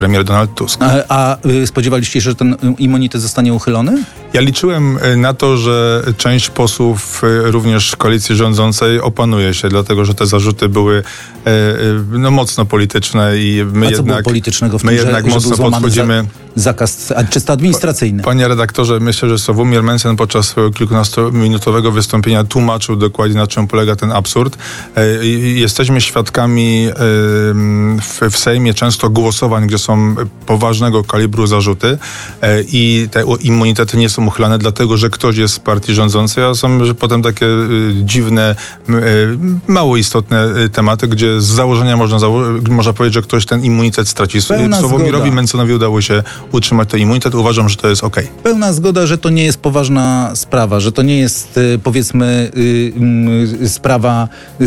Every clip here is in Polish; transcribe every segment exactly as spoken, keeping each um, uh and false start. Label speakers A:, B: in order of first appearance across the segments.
A: premier Donald Tusk.
B: A, a spodziewaliście się, że ten immunitet zostanie uchylony?
A: Ja liczyłem na to, że część posłów również koalicji rządzącej opanuje się, dlatego że te zarzuty były no, mocno polityczne i my
B: a co
A: jednak,
B: było politycznego w tym,
A: my
B: że,
A: jednak
B: że
A: mocno
B: był
A: podchodzimy.
B: Za, zakaz a, czysto administracyjny.
A: Panie redaktorze, myślę, że Sławomir Mencen podczas swojego kilkunastominutowego wystąpienia tłumaczył dokładnie, na czym polega ten absurd. Jesteśmy świadkami w, w Sejmie często głosowań, gdzie są poważnego kalibru zarzuty i te immunitety nie są uchylane, dlatego że ktoś jest z partii rządzącej, a są że potem takie dziwne, mało istotne tematy, gdzie z założenia można, zało- można powiedzieć, że ktoś ten immunitet straci. Sławomirowi Menconowi udało się utrzymać ten immunitet. Uważam, że to jest okej. Okay.
B: Pełna zgoda, że to nie jest poważna sprawa, że to nie jest, powiedzmy, sprawa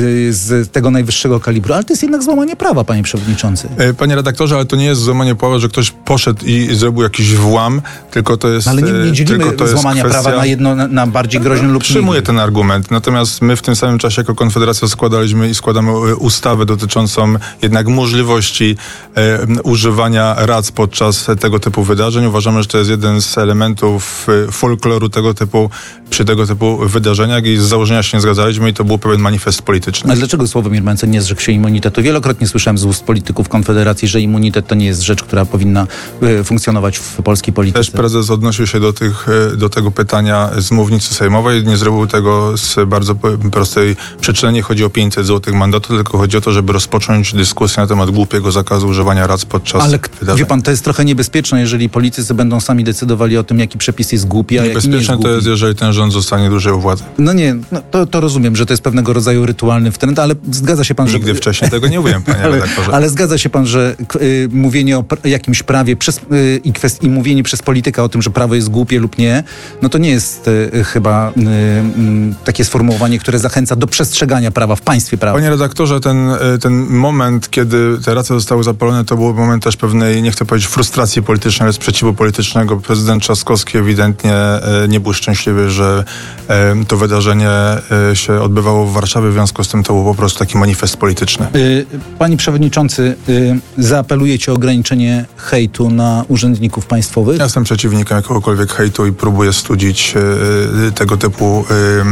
B: z tego najwyższego kalibru, ale to jest jednak złamanie prawa, panie przewodniczący.
A: Panie redaktorze, ale to nie jest złamanie prawa, że ktoś poszedł i zrobił jakiś włam, tylko to jest...
B: No ale nie, nie dzielimy
A: tylko to
B: złamania
A: jest kwestia...
B: prawa na jedno, na, na bardziej groźne lub nie.
A: Przyjmuję ten argument. Natomiast my w tym samym czasie jako Konfederacja składaliśmy i składamy ustawę dotyczącą jednak możliwości e, używania rac podczas tego typu wydarzeń. Uważamy, że to jest jeden z elementów e, folkloru tego typu, przy tego typu wydarzeniach i z założenia się nie zgadzaliśmy i to był pewien manifest polityczny.
B: Ale dlaczego Sławomir Mencen nie zrzekł się immunitetu? Wielokrotnie słyszałem z ust polityków Konfederacji, że immunitet to nie jest rzecz, która powinna e, funkcjonować w polskiej polityce.
A: Też prezes odnosił się do, tych, do tego pytania z mównicy sejmowej. Nie zrobił tego z bardzo prostej przyczyny. Nie chodzi o pięćset złotych mandatu, tylko chodzi o to, żeby rozpocząć dyskusję na temat głupiego zakazu używania rac podczas
B: Ale
A: wydarzeń.
B: wie pan, to jest trochę niebezpieczne, jeżeli politycy będą sami decydowali o tym, jaki przepis jest głupi, a jaki nie jest
A: Niebezpieczne
B: głupi.
A: to jest, jeżeli ten rząd zostanie dłużej u władzy.
B: No nie, no to, to rozumiem, że to jest pewnego rodzaju rytualny wtręt, ale zgadza się pan,
A: Nigdy
B: że...
A: Nigdy wcześniej tego nie mówiłem, panie
B: ale,
A: redaktorze.
B: ale zgadza się pan, że y, mówienie o pr- jakimś prawie przez, y, i, kwest- i mówienie przez polityka o tym, że prawo jest głupie lub nie, no to nie jest y, chyba y, y, takie sformułowanie, które zachęca do przestrzegania prawa w państwie prawa.
A: Panie redaktorze, ten, ten moment, kiedy te racje zostały zapalone, to był moment też pewnej, nie chcę powiedzieć frustracji politycznej, ale sprzeciwu politycznego. Prezydent Trzaskowski ewidentnie nie był szczęśliwy, że to wydarzenie się odbywało w Warszawie, w związku z tym to był po prostu taki manifest polityczny.
B: Y, Panie przewodniczący, y, zaapelujecie o ograniczenie hejtu na urzędników państwowych?
A: Ja jestem przeciwnikiem jakiegokolwiek hejtu i próbuję studzić y, tego typu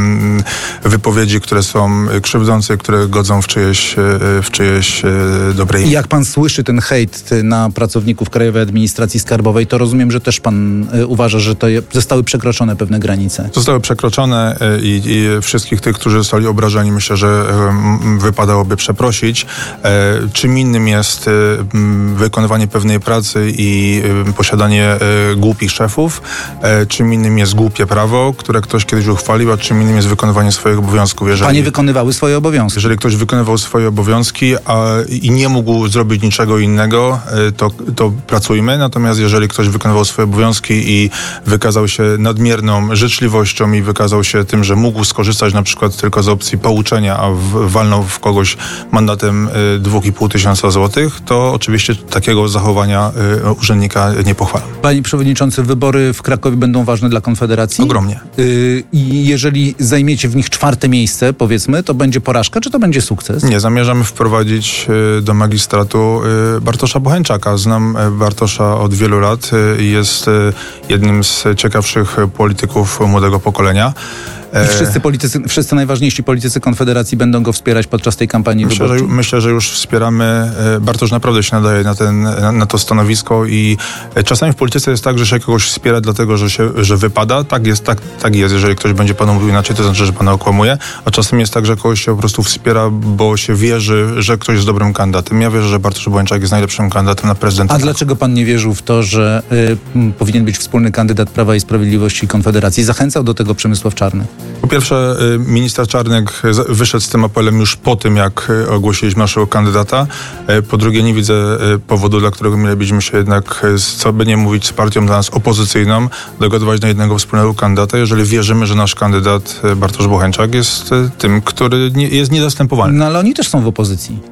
A: y, wypowiedzi, które są krzywdzące, które godzą w czyjeś, y, w czyjeś y, dobre imię.
B: I jak pan słyszy ten hejt na pracowników Krajowej Administracji Skarbowej, to rozumiem, że też pan y, uważa, że to je, zostały przekroczone pewne granice.
A: Zostały przekroczone y, i, i wszystkich tych, którzy zostali obrażeni, myślę, że y, wypadałoby przeprosić. Y, czym innym jest y, wykonywanie pewnej pracy i y, posiadanie y, głupich szefów, y, czym innym jest głupie prawo, które ktoś kiedyś uchwalił, a czym innym jest wykonywanie swoich obowiązków. Jeżeli,
B: Panie wykonywały swoje obowiązki.
A: Jeżeli ktoś wykonywał swoje obowiązki a, i nie mógł zrobić niczego innego, y, to, to pracujmy. Natomiast jeżeli ktoś wykonywał swoje obowiązki i wykazał się nadmierną życzliwością i wykazał się tym, że mógł skorzystać na przykład tylko z opcji pouczenia, a w, walnął w kogoś mandatem y, dwa i pół tysiąca złotych, to oczywiście takiego zachowania y, urzędnika nie pochwalam.
B: Panie przewodniczący, wybory w Krakowie będą ważne dla Konfederacji?
A: Ogromnie.
B: Y, I jeżeli zajmiecie w nich czwarte miejsce, powiedzmy, to będzie porażka, czy to będzie sukces?
A: Nie, zamierzamy wprowadzić y, do magistratu y, Bartosza Bocheńczaka. Znam y, Bartosza od wielu lat i y, jest y, jednym z ciekawszych polityków młodego pokolenia.
B: I wszyscy politycy, wszyscy najważniejsi politycy Konfederacji będą go wspierać podczas tej kampanii
A: myślę,
B: wyborczej?
A: Że, myślę, że już wspieramy. Bartosz naprawdę się nadaje na, ten, na, na to stanowisko i czasami w polityce jest tak, że się kogoś wspiera dlatego, że się że wypada. Tak jest, tak, tak jest. Jeżeli ktoś będzie panu mówił inaczej, to znaczy, że pana okłamuje. A czasem jest tak, że kogoś się po prostu wspiera, bo się wierzy, że ktoś jest dobrym kandydatem. Ja wierzę, że Bartosz Bocheńczak jest najlepszym kandydatem na prezydenta.
B: A dlaczego pan nie wierzył w to, że y, m, powinien być wspólny kandydat Prawa i Sprawiedliwości i Konfederacji? Zachęcał do tego Przemysław Czarnek.
A: Po pierwsze, minister Czarnek wyszedł z tym apelem już po tym, jak ogłosiliśmy naszego kandydata. Po drugie, nie widzę powodu, dla którego mielibyśmy się jednak, co by nie mówić, z partią dla nas opozycyjną, dogadywać na jednego wspólnego kandydata, jeżeli wierzymy, że nasz kandydat Bartosz Bocheńczak jest tym, który nie, jest niezastępowalny.
B: No ale oni też są w opozycji.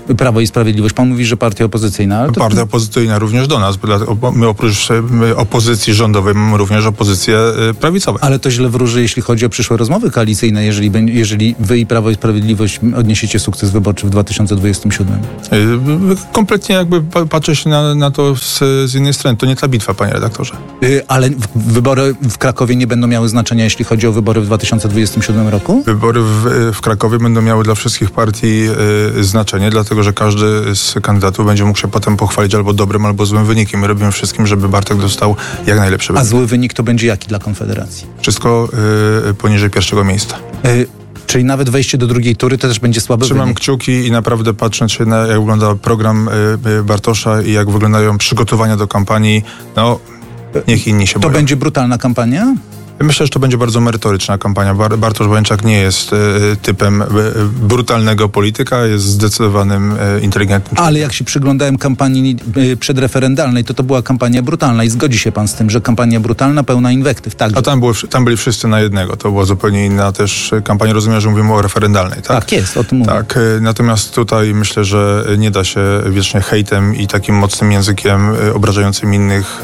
B: Prawo i Sprawiedliwość. Pan mówi, że partia opozycyjna. Ale to...
A: Partia opozycyjna również do nas, bo my oprócz my opozycji rządowej mamy również opozycję prawicową.
B: Ale to źle wróży, jeśli chodzi o przyszłe rozmowy koalicyjne, jeżeli, jeżeli wy i Prawo i Sprawiedliwość odniesiecie sukces wyborczy w dwa tysiące dwudziestym siódmym.
A: Kompletnie jakby patrzę się na, na to z, z innej strony. To nie ta bitwa, panie redaktorze.
B: Ale wybory w Krakowie nie będą miały znaczenia, jeśli chodzi o wybory w dwa tysiące dwudziestym siódmym roku?
A: Wybory w, w Krakowie będą miały dla wszystkich partii y, znaczenie, dlatego że każdy z kandydatów będzie mógł się potem pochwalić albo dobrym, albo złym wynikiem. My robimy wszystkim, żeby Bartek dostał jak najlepszy wynik.
B: A zły wynik to będzie jaki dla Konfederacji?
A: Wszystko y, poniżej pierwszego miejsca.
B: Y- Czyli nawet wejście do drugiej tury to też będzie słaby
A: Trzymam
B: wynik.
A: kciuki i naprawdę patrząc się na jak wygląda program y, Bartosza i jak wyglądają przygotowania do kampanii, no niech inni się
B: To
A: boją.
B: będzie brutalna kampania?
A: Myślę, że to będzie bardzo merytoryczna kampania. Bar- Bartosz Łęczak nie jest y, typem y, brutalnego polityka, jest zdecydowanym, y, inteligentnym.
B: Ale jak się przyglądałem kampanii y, przedreferendalnej, to to była kampania brutalna i zgodzi się pan z tym, że kampania brutalna, pełna inwektyw. Także.
A: A tam, było, tam byli wszyscy na jednego. To była zupełnie inna też kampania. Rozumiem, że mówimy o referendalnej, tak?
B: Tak jest, o tym mówię.
A: Tak, y, natomiast tutaj myślę, że nie da się wiecznie hejtem i takim mocnym językiem y, obrażającym innych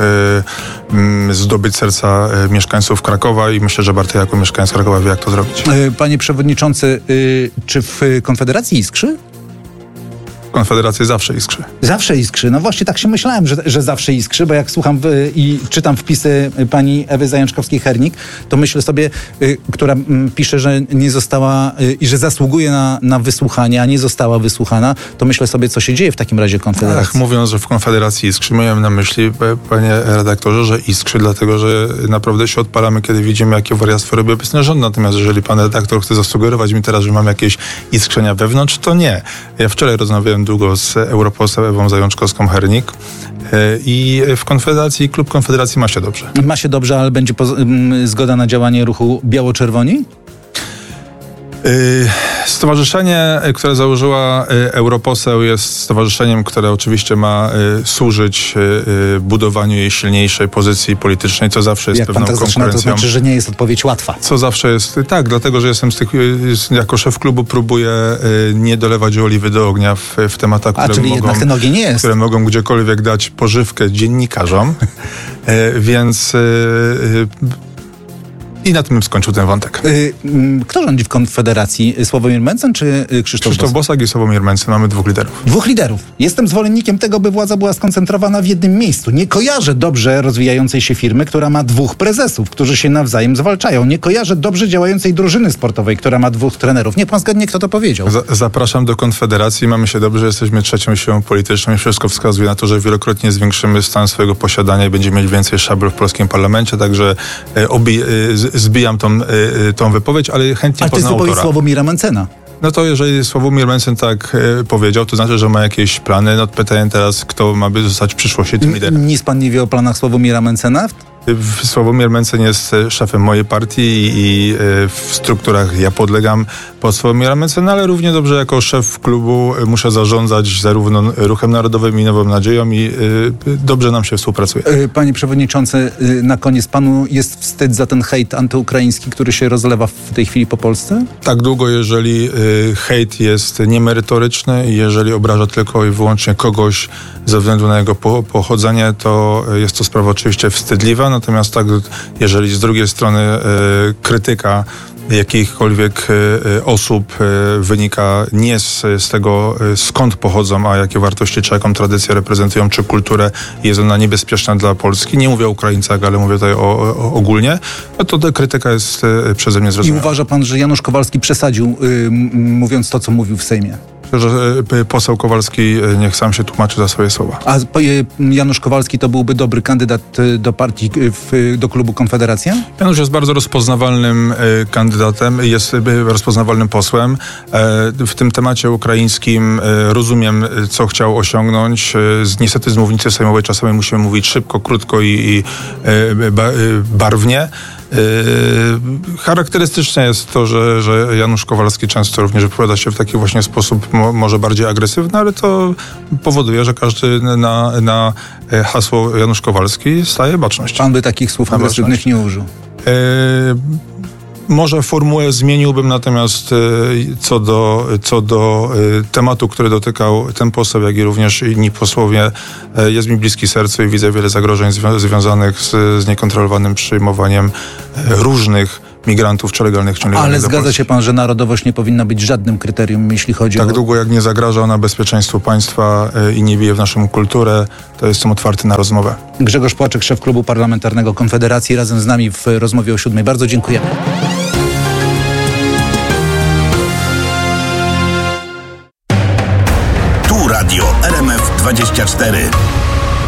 A: y, y, zdobyć serca y, mieszkańców Krakowa i myślę, że Bartek jako mieszkaniec Krakowa wie, jak to zrobić.
B: Panie przewodniczący, y, czy w Konfederacji iskrzy?
A: Konfederacja zawsze iskrzy.
B: Zawsze iskrzy. No właśnie tak się myślałem, że, że zawsze iskrzy, bo jak słucham w, i czytam wpisy pani Ewy Zajączkowskiej-Hernik, to myślę sobie, y, która m, pisze, że nie została y, i że zasługuje na, na wysłuchanie, a nie została wysłuchana, to myślę sobie, co się dzieje w takim razie w Konfederacji.
A: Ach, mówiąc, że w Konfederacji iskrzy, miałem na myśli, panie redaktorze, że iskrzy, dlatego, że naprawdę się odpalamy, kiedy widzimy, jakie wariactwo robi obecny rząd. Natomiast jeżeli pan redaktor chce zasugerować mi teraz, że mam jakieś iskrzenia wewnątrz, to nie. Ja wczoraj rozmawiałem długo z europoseł Ewą Zajączkowską-Hernik i w Konfederacji, klub Konfederacji ma się dobrze.
B: Ma się dobrze, ale będzie poz- m, zgoda na działanie ruchu Biało-Czerwoni?
A: Stowarzyszenie, które założyła europoseł, jest stowarzyszeniem, które oczywiście ma służyć budowaniu jej silniejszej pozycji politycznej, co zawsze jest
B: Jak
A: pewną
B: pan tak zaczyna, to
A: konkurencją.
B: znaczy, że nie jest odpowiedź łatwa.
A: Co zawsze jest, tak, dlatego, że jestem z tych, jako szef klubu próbuję nie dolewać oliwy do ognia w, w tematach,
B: A,
A: które
B: czyli
A: mogą,
B: jednak ten ogień nie jest.
A: które mogą gdziekolwiek dać pożywkę dziennikarzom, więc i na tym bym skończył ten wątek.
B: Y, m, Kto rządzi w Konfederacji? Sławomir Mencen czy y, Krzysztof,
A: Krzysztof
B: Bosak?
A: Bosak i Sławomir Mencen, mamy dwóch liderów.
B: Dwóch liderów. Jestem zwolennikiem tego, by władza była skoncentrowana w jednym miejscu. Nie kojarzę dobrze rozwijającej się firmy, która ma dwóch prezesów, którzy się nawzajem zwalczają. Nie kojarzę dobrze działającej drużyny sportowej, która ma dwóch trenerów. Niech pan zgadnie, kto to powiedział.
A: Z- zapraszam do Konfederacji. Mamy się dobrze, jesteśmy trzecią siłą polityczną i wszystko wskazuje na to, że wielokrotnie zwiększymy stan swojego posiadania i będziemy mieć więcej szabel w polskim parlamencie, także e, obi- e, z- zbijam tą, e, tą wypowiedź, ale chętnie
B: Ale to jest
A: poznam
B: wypowiedź
A: autora.
B: Sławomira Mencena.
A: No to jeżeli Sławomir Mencen tak e, powiedział, to znaczy, że ma jakieś plany. No pytanie teraz, kto ma by zostać w przyszłości tym liderem.
B: Nic pan nie wie o planach Sławomira Mencena?
A: Sławomir Mencen jest szefem mojej partii i w strukturach ja podlegam pod Sławomira Mencena, ale równie dobrze jako szef klubu muszę zarządzać zarówno Ruchem Narodowym i Nową Nadzieją i dobrze nam się współpracuje.
B: Panie przewodniczący, na koniec panu jest wstyd za ten hejt antyukraiński, który się rozlewa w tej chwili po Polsce?
A: Tak długo, jeżeli hejt jest niemerytoryczny i jeżeli obraża tylko i wyłącznie kogoś ze względu na jego po- pochodzenie, to jest to sprawa oczywiście wstydliwa. Natomiast tak, jeżeli z drugiej strony e, krytyka jakichkolwiek e, osób e, wynika nie z, z tego, e, skąd pochodzą, a jakie wartości, czy jaką tradycję reprezentują, czy kulturę, jest ona niebezpieczna dla Polski. Nie mówię o Ukraińcach, ale mówię tutaj o, o, ogólnie. No to ta krytyka jest e, przeze mnie
B: I
A: zrozumiała.
B: uważa pan, że Janusz Kowalski przesadził, y, m- mówiąc to, co mówił w Sejmie?
A: Że e, poseł Kowalski e, niech sam się tłumaczy za swoje słowa.
B: A po- y, Janusz Kowalski to byłby dobry kandydat y, do partii, y, w, do klubu Konfederacja?
A: Janusz jest bardzo rozpoznawalnym e, kandydatem, jest e, rozpoznawalnym posłem. E, w tym temacie ukraińskim e, rozumiem, e, co chciał osiągnąć. E, z, niestety z mównicy sejmowej czasami musimy mówić szybko, krótko i, i e, ba, e, barwnie. Yy, charakterystyczne jest to, że, że Janusz Kowalski często również wypowiada się w taki właśnie sposób mo, może bardziej agresywny, ale to powoduje, że każdy na, na hasło Janusz Kowalski staje baczność.
B: Pan by takich słów
A: Na
B: agresywnych nie użył.
A: Yy, Może formułę zmieniłbym, natomiast co do, co do tematu, który dotykał ten poseł, jak i również inni posłowie, jest mi bliski sercu i widzę wiele zagrożeń zwią- związanych z, z niekontrolowanym przyjmowaniem różnych migrantów czy legalnych, czy nielegalnych.
B: Ale zgadza się pan, że narodowość nie powinna być żadnym kryterium, jeśli chodzi
A: tak
B: o...
A: Tak długo, jak nie zagraża ona bezpieczeństwu państwa i nie bije w naszą kulturę, to jestem otwarty na rozmowę.
B: Grzegorz Płaczek, szef Klubu Parlamentarnego Konfederacji, razem z nami w rozmowie o siódmej. Bardzo dziękujemy.
C: Tu Radio R M F dwadzieścia cztery.